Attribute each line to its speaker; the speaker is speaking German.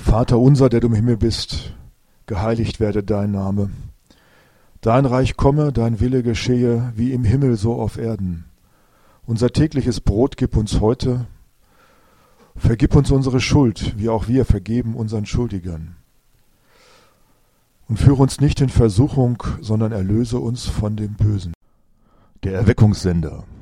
Speaker 1: Vater unser, der du im Himmel bist, geheiligt werde dein Name. Dein Reich komme, dein Wille geschehe, wie im Himmel so auf Erden. Unser tägliches Brot gib uns heute. Vergib uns unsere Schuld, wie auch wir vergeben unseren Schuldigern. Und führe uns nicht in Versuchung, sondern erlöse uns von dem Bösen. Der Erweckungssender.